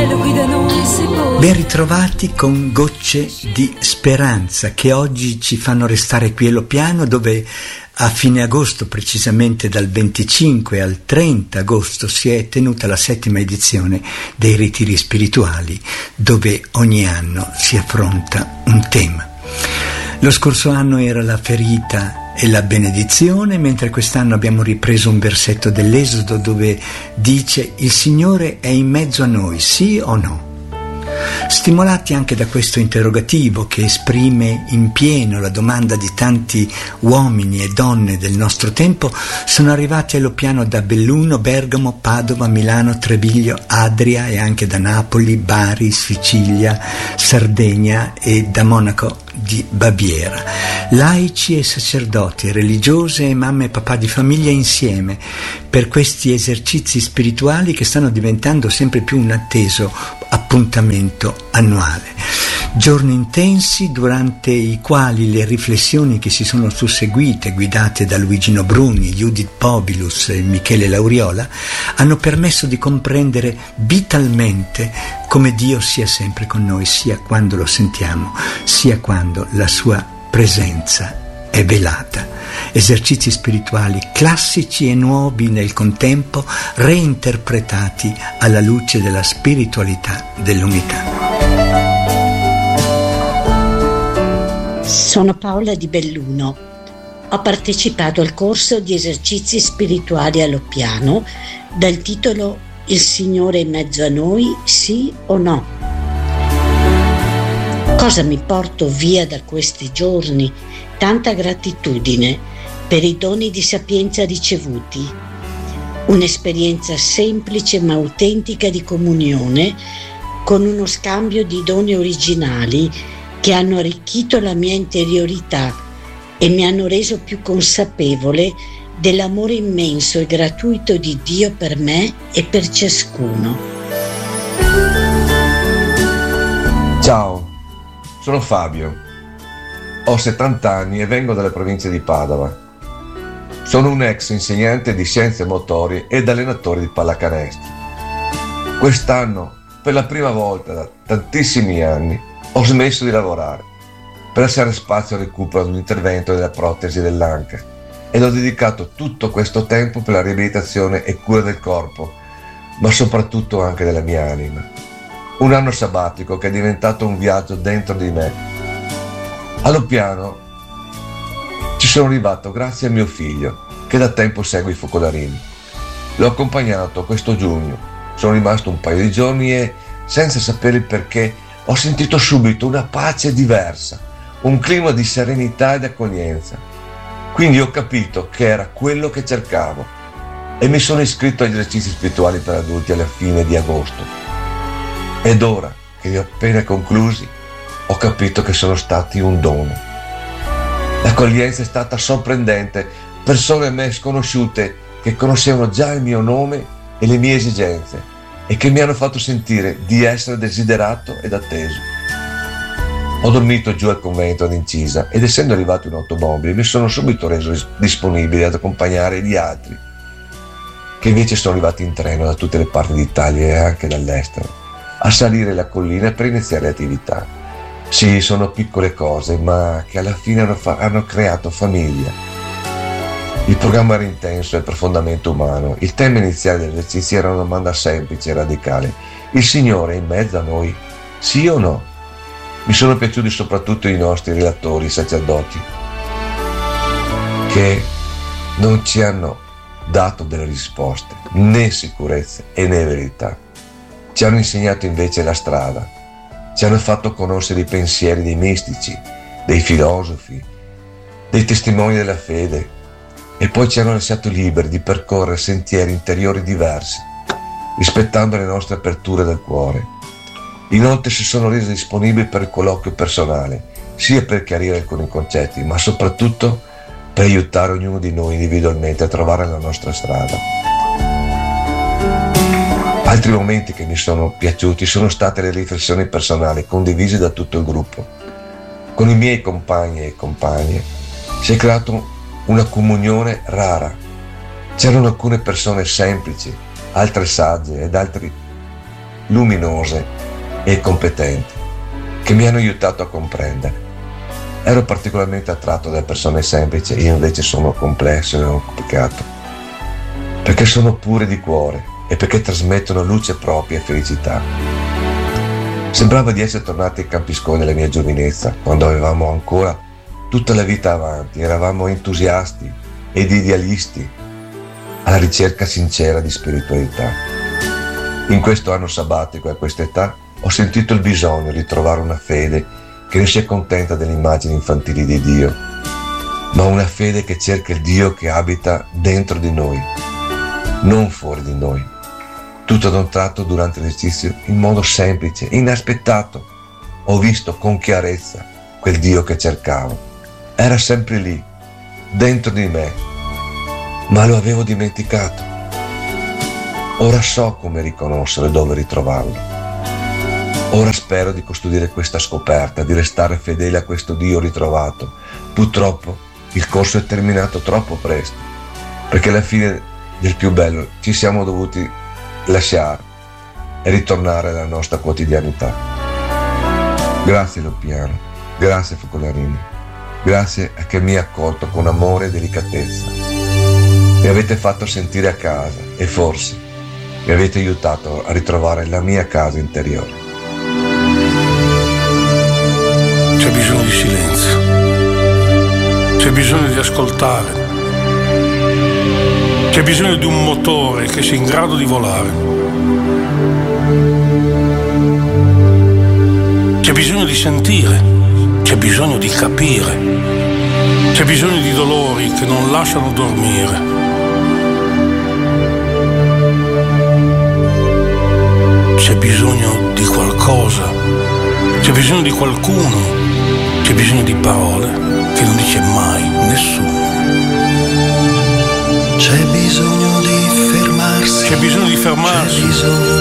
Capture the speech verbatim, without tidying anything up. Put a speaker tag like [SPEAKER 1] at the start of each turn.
[SPEAKER 1] cielo qui da noi sepolto.
[SPEAKER 2] Ben ritrovati con Gocce di Speranza, che oggi ci fanno restare qui a Loppiano, dove a fine agosto, precisamente dal venticinque al trenta agosto, si è tenuta la settima edizione dei ritiri spirituali, dove ogni anno si affronta un tema. Lo scorso anno era la ferita e la benedizione, mentre quest'anno abbiamo ripreso un versetto dell'Esodo dove dice: il Signore è in mezzo a noi, sì o no? Stimolati anche da questo interrogativo che esprime in pieno la domanda di tanti uomini e donne del nostro tempo, sono arrivati a Loppiano da Belluno, Bergamo, Padova, Milano, Treviglio, Adria e anche da Napoli, Bari, Sicilia, Sardegna e da Monaco di Baviera. Laici e sacerdoti, religiose e mamme e papà di famiglia insieme per questi esercizi spirituali che stanno diventando sempre più un atteso appuntamento annuale. Giorni intensi durante i quali le riflessioni che si sono susseguite, guidate da Luigino Bruni, Judith Pobilus e Michele Lauriola, hanno permesso di comprendere vitalmente come Dio sia sempre con noi, sia quando lo sentiamo, sia quando la sua presenza è velata. Esercizi spirituali classici e nuovi nel contempo, reinterpretati alla luce della spiritualità dell'unità.
[SPEAKER 3] Sono Paola di Belluno. Ho partecipato al corso di esercizi spirituali a Loppiano dal titolo Il Signore in mezzo a noi, sì o no? Cosa mi porto via da questi giorni? Tanta gratitudine per i doni di sapienza ricevuti, un'esperienza semplice ma autentica di comunione con uno scambio di doni originali che hanno arricchito la mia interiorità e mi hanno reso più consapevole dell'amore immenso e gratuito di Dio per me e per ciascuno.
[SPEAKER 4] Ciao, sono Fabio, ho settanta anni e vengo dalla provincia di Padova. Sono un ex insegnante di scienze motorie ed allenatore di pallacanestro. Quest'anno, per la prima volta da tantissimi anni, ho smesso di lavorare per lasciare spazio al recupero di un intervento della protesi dell'anca ed ho dedicato tutto questo tempo per la riabilitazione e cura del corpo, ma soprattutto anche della mia anima. Un anno sabbatico che è diventato un viaggio dentro di me. A Loppiano ci sono arrivato grazie a mio figlio, che da tempo segue i focolarini. L'ho accompagnato questo giugno, sono rimasto un paio di giorni e, senza sapere il perché, ho sentito subito una pace diversa, un clima di serenità ed accoglienza. Quindi ho capito che era quello che cercavo e mi sono iscritto agli esercizi spirituali per adulti alla fine di agosto. Ed ora che li ho appena conclusi, ho capito che sono stati un dono. L'accoglienza è stata sorprendente, persone a me sconosciute che conoscevano già il mio nome e le mie esigenze e che mi hanno fatto sentire di essere desiderato ed atteso. Ho dormito giù al convento ad Incisa ed essendo arrivato in automobile mi sono subito reso disponibile ad accompagnare gli altri che invece sono arrivati in treno da tutte le parti d'Italia e anche dall'estero a salire la collina per iniziare le attività. Sì, sono piccole cose, ma che alla fine hanno, fa- hanno creato famiglia. Il programma era intenso e profondamente umano. Il tema iniziale degli esercizi era una domanda semplice e radicale. Il Signore è in mezzo a noi? Sì o no? Mi sono piaciuti soprattutto i nostri relatori, i sacerdoti, che non ci hanno dato delle risposte, né sicurezze e né verità. Ci hanno insegnato invece la strada, ci hanno fatto conoscere i pensieri dei mistici, dei filosofi, dei testimoni della fede e poi ci hanno lasciato liberi di percorrere sentieri interiori diversi, rispettando le nostre aperture del cuore. Inoltre si sono resi disponibili per il colloquio personale, sia per chiarire alcuni concetti, ma soprattutto per aiutare ognuno di noi individualmente a trovare la nostra strada. Altri momenti che mi sono piaciuti sono state le riflessioni personali condivise da tutto il gruppo. Con i miei compagni e compagne si è creato una comunione rara. C'erano alcune persone semplici, altre sagge ed altri luminose e competenti che mi hanno aiutato a comprendere. Ero particolarmente attratto da persone semplici, io invece sono complesso e complicato, perché sono pure di cuore e perché trasmettono luce propria e felicità. Sembrava di essere tornati ai campisconi della mia giovinezza, quando avevamo ancora tutta la vita avanti, eravamo entusiasti ed idealisti alla ricerca sincera di spiritualità. In questo anno sabbatico e a questa età ho sentito il bisogno di trovare una fede che non si accontenta delle immagini infantili di Dio, ma una fede che cerca il Dio che abita dentro di noi, non fuori di noi. Tutto ad un tratto durante l'esercizio, in modo semplice, inaspettato, ho visto con chiarezza quel Dio che cercavo. Era sempre lì, dentro di me, ma lo avevo dimenticato. Ora so come riconoscere e dove ritrovarlo. Ora spero di custodire questa scoperta, di restare fedele a questo Dio ritrovato. Purtroppo il corso è terminato troppo presto, perché alla fine del più bello ci siamo dovuti lasciare e ritornare alla nostra quotidianità. Grazie Loppiano, grazie Focolarini, grazie a che mi ha accolto con amore e delicatezza. Mi avete fatto sentire a casa e forse mi avete aiutato a ritrovare la mia casa interiore.
[SPEAKER 1] C'è bisogno di silenzio, c'è bisogno di ascoltare, c'è bisogno di un motore che sia in grado di volare, c'è bisogno di sentire, c'è bisogno di capire, c'è bisogno di dolori che non lasciano dormire. C'è bisogno di qualcosa, c'è bisogno di qualcuno, c'è bisogno di parole che non dice mai nessuno.
[SPEAKER 5] C'è bisogno di fermarsi,
[SPEAKER 1] c'è bisogno di fermarsi,
[SPEAKER 5] c'è bisogno